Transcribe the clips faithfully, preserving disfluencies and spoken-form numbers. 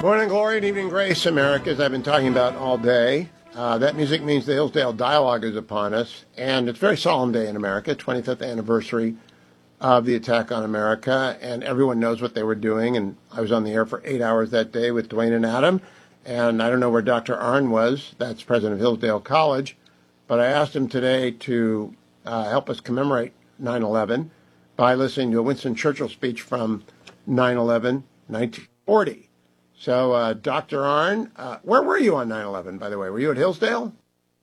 Morning glory and evening grace, America, as I've been talking about all day. Uh, that music means the Hillsdale Dialogue is upon us, and it's a very solemn day in America, twenty-fifth anniversary of the attack on America, and everyone knows what they were doing, and I was on the air for eight hours that day with Dwayne and Adam, and I don't know where Doctor Arnn was, that's president of Hillsdale College, but I asked him today to uh, help us commemorate nine eleven by listening to a Winston Churchill speech from nine eleven, nineteen forty. So, uh, Doctor Arnn, uh, where were you on nine eleven, by the way? Were you at Hillsdale?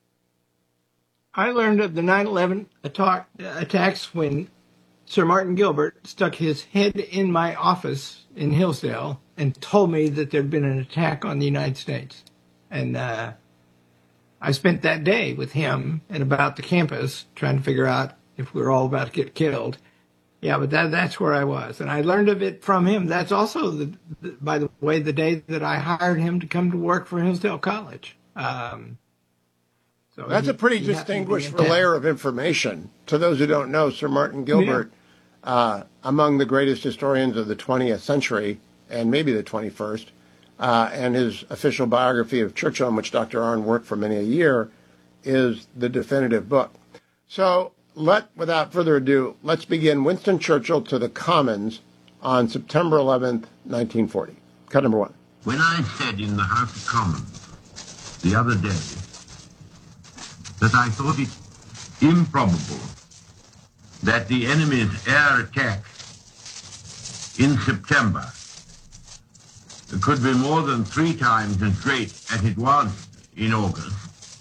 I learned of the nine eleven attack, attacks when Sir Martin Gilbert stuck his head in my office in Hillsdale and told me that there had been an attack on the United States. And uh, I spent that day with him and about the campus trying to figure out if we were all about to get killed. Yeah, but that, that's where I was. And I learned of it from him. That's also, the, the, by the way, the day that I hired him to come to work for Hillsdale College. Um, so That's he, a pretty distinguished layer of information. To those who don't know, Sir Martin Gilbert, yeah. uh, among the greatest historians of the twentieth century, and maybe the twenty-first, uh, and his official biography of Churchill, in which Doctor Arnn worked for many a year, is the definitive book. So, Let, without further ado, let's begin Winston Churchill to the Commons on September eleventh, nineteen forty. Cut number one. When I said in the House of Commons the other day that I thought it improbable that the enemy's air attack in September could be more than three times as great as it was in August,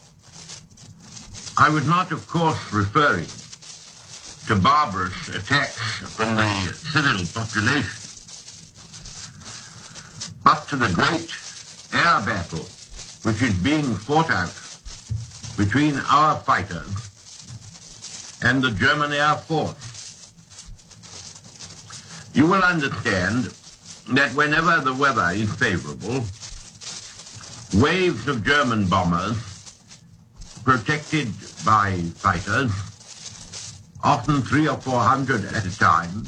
I was not, of course, referring to barbarous attacks on the civil population, but to the great air battle which is being fought out between our fighters and the German Air Force. You will understand that whenever the weather is favorable, waves of German bombers protected by fighters, often three or four hundred at a time,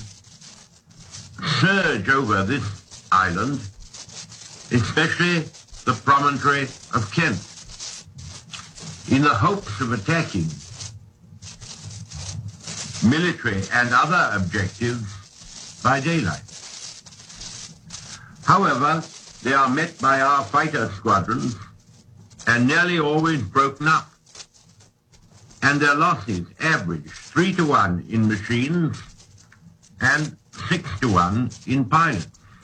surge over this island, especially the promontory of Kent, in the hopes of attacking military and other objectives by daylight. However, they are met by our fighter squadrons and nearly always broken up, and their losses average three to one in machines and six to one in pilots.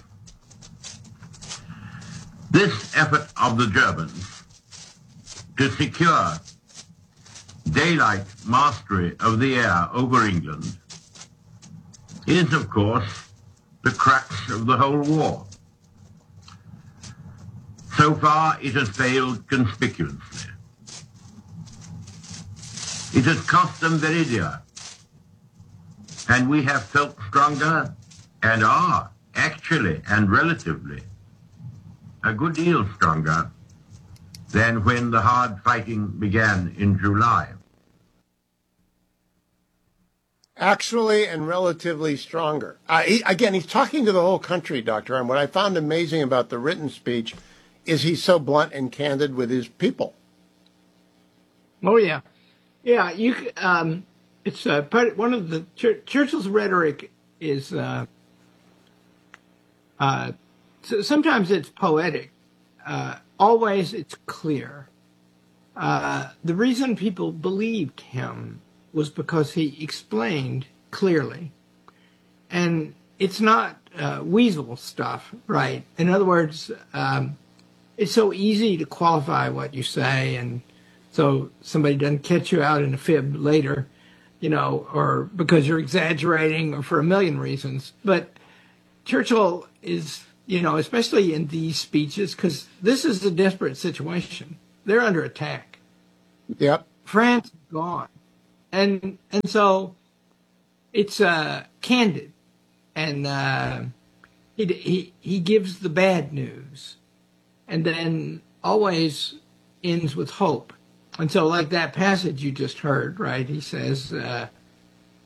This effort of the Germans to secure daylight mastery of the air over England is, of course, the crux of the whole war. So far, it has failed conspicuously. It has cost them very dear, and we have felt stronger and are actually and relatively a good deal stronger than when the hard fighting began in July. Actually and relatively stronger. Uh, he, again, he's talking to the whole country, Doctor Arnn. What I found amazing about the written speech is he's so blunt and candid with his people. Oh, yeah. Yeah, you. Um, it's uh, part one of the Chur- Churchill's rhetoric is uh, uh, so sometimes it's poetic. Uh, always it's clear. Uh, the reason people believed him was because he explained clearly, and it's not uh, weasel stuff, right? In other words, um, it's so easy to qualify what you say, and so somebody doesn't catch you out in a fib later, you know, or because you're exaggerating or for a million reasons. But Churchill is, you know, especially in these speeches, because this is a desperate situation. They're under attack. Yep. France is gone. And and so it's uh, candid. And uh, he, he, he gives the bad news. And then always ends with hope. And so, like that passage you just heard, right? He says, uh,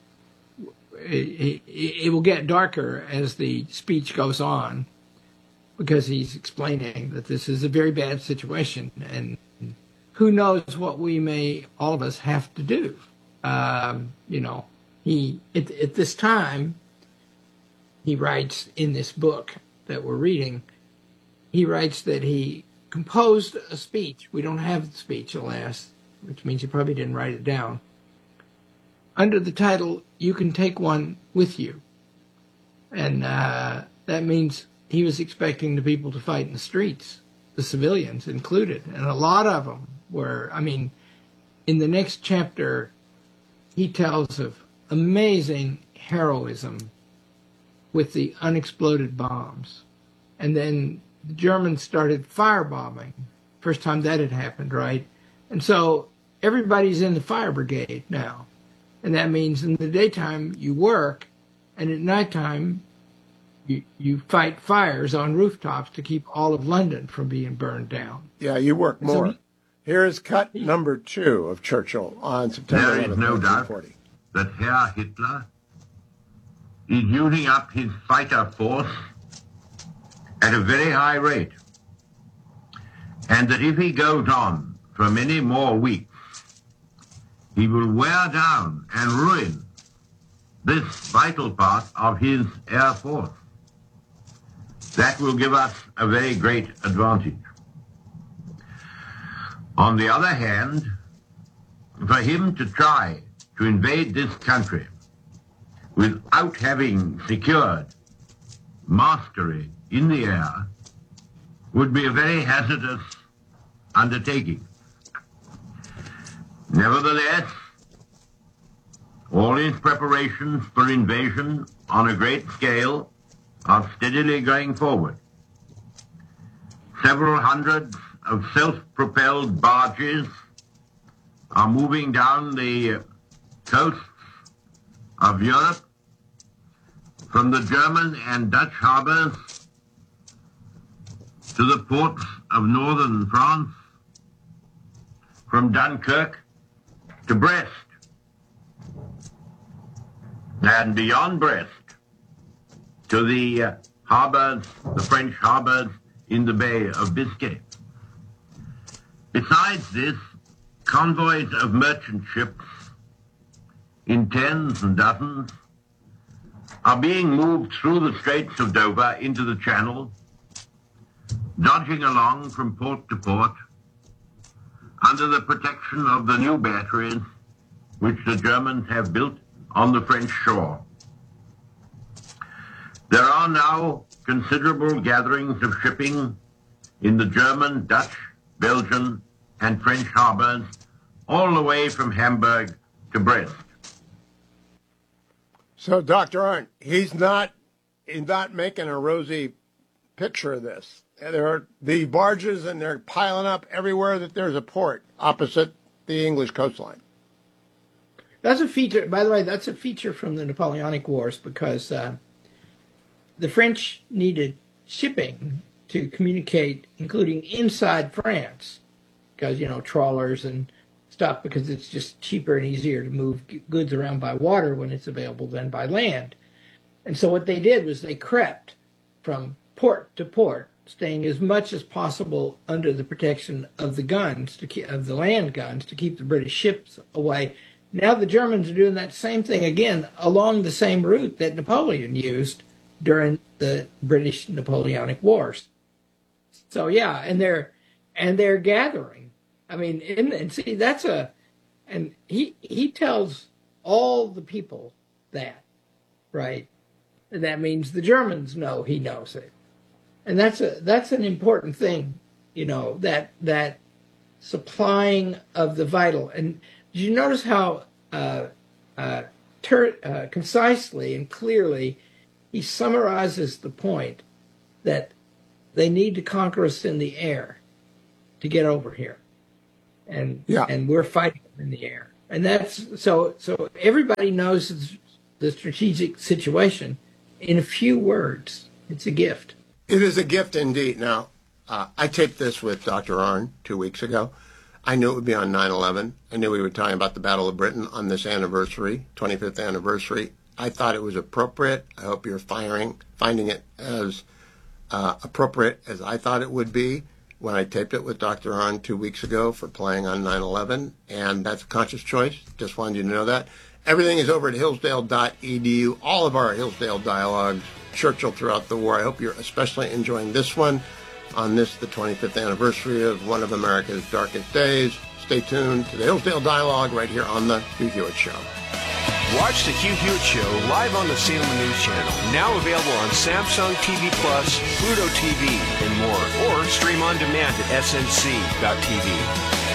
it, it, it will get darker as the speech goes on, because he's explaining that this is a very bad situation, and who knows what we may, all of us, have to do. Um, you know, he at, at this time, he writes in this book that we're reading, he writes that he composed a speech. We don't have the speech, alas, which means he probably didn't write it down, under the title, "You Can Take One With You." And uh, that means he was expecting the people to fight in the streets, the civilians included. And a lot of them were, I mean, in the next chapter, he tells of amazing heroism with the unexploded bombs. And then the Germans started firebombing. First time that had happened, right? And so everybody's in the fire brigade now. And that means in the daytime you work, and at nighttime you, you fight fires on rooftops to keep all of London from being burned down. Yeah, you work more. So he, Here is cut he, number two of Churchill on September eleventh, nineteen forty. There is no doubt that Herr Hitler is using up his fighter force at a very high rate, and that if he goes on for many more weeks, he will wear down and ruin this vital part of his air force. That will give us a very great advantage. On the other hand, for him to try to invade this country without having secured mastery in the air would be a very hazardous undertaking. Nevertheless, all his preparations for invasion on a great scale are steadily going forward. Several hundreds of self-propelled barges are moving down the coasts of Europe from the German and Dutch harbors to the ports of northern France, from Dunkirk to Brest, and beyond Brest to the uh, harbors, the French harbors in the Bay of Biscay. Besides this, convoys of merchant ships in tens and dozens are being moved through the Straits of Dover into the Channel, dodging along from port to port under the protection of the new batteries which the Germans have built on the French shore. There are now considerable gatherings of shipping in the German, Dutch, Belgian, and French harbors, all the way from Hamburg to Brest. So, Doctor Arndt, he's not he's not making a rosy picture of this. There are the barges, and they're piling up everywhere that there's a port opposite the English coastline. That's a feature, by the way, that's a feature from the Napoleonic Wars, because uh, the French needed shipping to communicate, including inside France, because, you know, trawlers and stuff, because it's just cheaper and easier to move goods around by water when it's available than by land. And so what they did was they crept from port to port, staying as much as possible under the protection of the guns, to keep, of the land guns, to keep the British ships away. Now the Germans are doing that same thing again along the same route that Napoleon used during the British Napoleonic Wars. So yeah, and they're and they're gathering. I mean, and, and see, that's a, and he he tells all the people that, right? And that means the Germans know he knows it, and that's a that's an important thing, you know, that that supplying of the vital. And did you notice how uh, uh, ter- uh, concisely and clearly he summarizes the point that they need to conquer us in the air to get over here, and yeah. and we're fighting in the air, and that's so so everybody knows the strategic situation in a few words. It's a gift. It is a gift indeed. Now, uh, I taped this with Doctor Arndt two weeks ago. I knew it would be on nine eleven. I knew we were talking about the Battle of Britain on this anniversary, twenty-fifth anniversary. I thought it was appropriate. I hope you're firing, finding it as uh, appropriate as I thought it would be when I taped it with Doctor Hahn two weeks ago for playing on nine eleven, and that's a conscious choice. Just wanted you to know that. Everything is over at hillsdale dot e d u. All of our Hillsdale dialogues, Churchill throughout the war. I hope you're especially enjoying this one on this, the twenty-fifth anniversary of one of America's darkest days. Stay tuned to the Hillsdale Dialogue right here on the Hugh Hewitt Show. Watch the Hugh Hewitt Show live on the Salem News Channel, now available on Samsung T V Plus, Pluto T V, and more, or stream on demand at s n c dot t v.